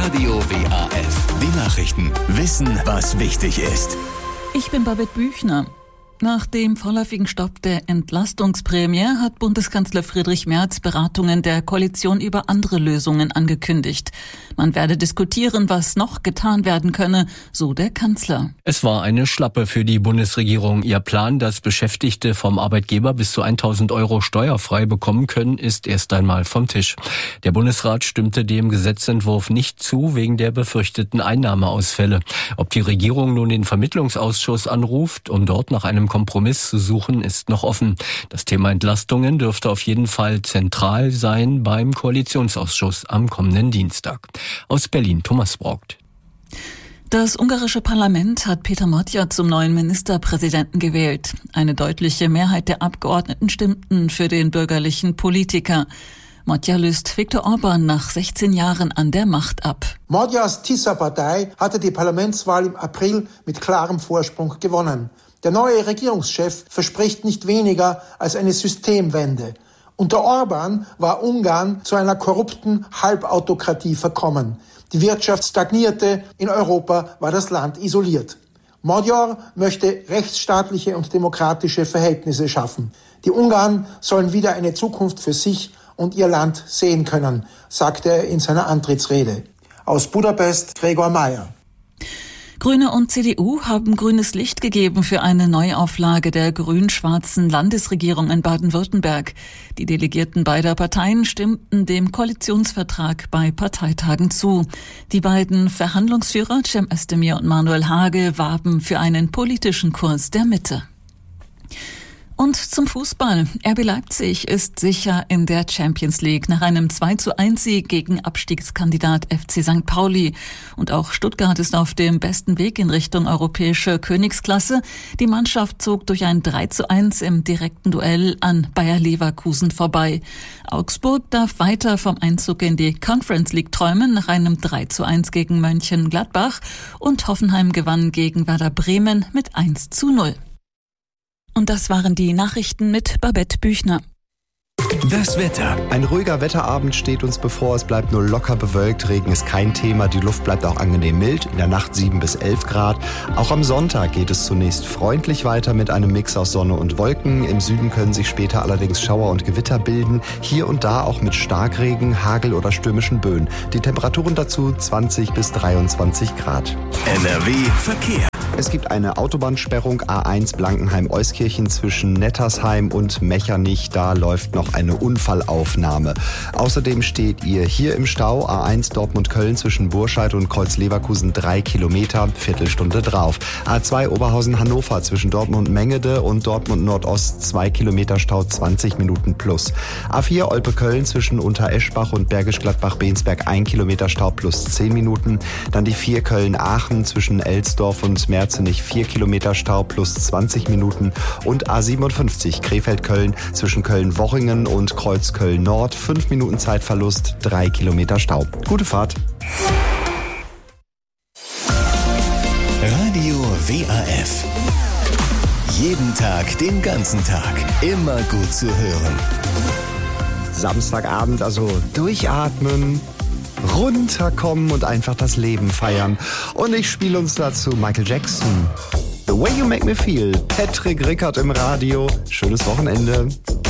Radio WAF. Die Nachrichten. Wissen, was wichtig ist. Ich bin Babette Büchner. Nach dem vorläufigen Stopp der Entlastungsprämie hat Bundeskanzler Friedrich Merz Beratungen der Koalition über andere Lösungen angekündigt. Man werde diskutieren, was noch getan werden könne, so der Kanzler. Es war eine Schlappe für die Bundesregierung. Ihr Plan, dass Beschäftigte vom Arbeitgeber bis zu 1.000 € steuerfrei bekommen können, ist erst einmal vom Tisch. Der Bundesrat stimmte dem Gesetzentwurf nicht zu, wegen der befürchteten Einnahmeausfälle. Ob die Regierung nun den Vermittlungsausschuss anruft, um dort nach einem Kompromiss zu suchen, ist noch offen. Das Thema Entlastungen dürfte auf jeden Fall zentral sein beim Koalitionsausschuss am kommenden Dienstag. Aus Berlin, Thomas Braugt. Das ungarische Parlament hat Péter Matya zum neuen Ministerpräsidenten gewählt. Eine deutliche Mehrheit der Abgeordneten stimmten für den bürgerlichen Politiker. Matya löst Viktor Orbán nach 16 Jahren an der Macht ab. Magyas Tisza-Partei hatte die Parlamentswahl im April mit klarem Vorsprung gewonnen. Der neue Regierungschef verspricht nicht weniger als eine Systemwende. Unter Orbán war Ungarn zu einer korrupten Halbautokratie verkommen. Die Wirtschaft stagnierte, in Europa war das Land isoliert. Magyar möchte rechtsstaatliche und demokratische Verhältnisse schaffen. Die Ungarn sollen wieder eine Zukunft für sich und ihr Land sehen können, sagte er in seiner Antrittsrede. Aus Budapest, Gregor Mayer. Grüne und CDU haben grünes Licht gegeben für eine Neuauflage der grün-schwarzen Landesregierung in Baden-Württemberg. Die Delegierten beider Parteien stimmten dem Koalitionsvertrag bei Parteitagen zu. Die beiden Verhandlungsführer Cem Özdemir und Manuel Hage warben für einen politischen Kurs der Mitte. Und zum Fußball. RB Leipzig ist sicher in der Champions League nach einem 2:1-Sieg gegen Abstiegskandidat FC St. Pauli. Und auch Stuttgart ist auf dem besten Weg in Richtung europäische Königsklasse. Die Mannschaft zog durch ein 3:1 im direkten Duell an Bayer Leverkusen vorbei. Augsburg darf weiter vom Einzug in die Conference League träumen nach einem 3:1 gegen Mönchengladbach. Und Hoffenheim gewann gegen Werder Bremen mit 1:0. Und das waren die Nachrichten mit Babette Büchner. Das Wetter. Ein ruhiger Wetterabend steht uns bevor. Es bleibt nur locker bewölkt. Regen ist kein Thema. Die Luft bleibt auch angenehm mild. In der Nacht 7 bis 11 Grad. Auch am Sonntag geht es zunächst freundlich weiter mit einem Mix aus Sonne und Wolken. Im Süden können sich später allerdings Schauer und Gewitter bilden. Hier und da auch mit Starkregen, Hagel oder stürmischen Böen. Die Temperaturen dazu 20 bis 23 Grad. NRW Verkehr. Es gibt eine Autobahnsperrung A1 Blankenheim-Euskirchen zwischen Nettersheim und Mechernich. Da läuft noch eine Unfallaufnahme. Außerdem steht ihr hier im Stau A1 Dortmund-Köln zwischen Burscheid und Kreuz-Leverkusen 3 Kilometer, Viertelstunde drauf. A2 Oberhausen-Hannover zwischen Dortmund-Mengede und Dortmund-Nordost 2 Kilometer Stau, 20 Minuten plus. A4 Olpe-Köln zwischen Untereschbach und Bergisch Gladbach-Bensberg 1 Kilometer Stau plus 10 Minuten. Dann die 4 Köln-Aachen zwischen Elsdorf und Merzenich 4 Kilometer Stau plus 20 Minuten und A57 Krefeld-Köln zwischen Köln-Worringen und Kreuz-Köln-Nord 5 Minuten Zeitverlust, 3 Kilometer Stau. Gute Fahrt. Radio WAF. Jeden Tag, den ganzen Tag. Immer gut zu hören. Samstagabend, also durchatmen, runterkommen und einfach das Leben feiern. Und ich spiele uns dazu Michael Jackson. The Way You Make Me Feel. Patrick Rickert im Radio. Schönes Wochenende.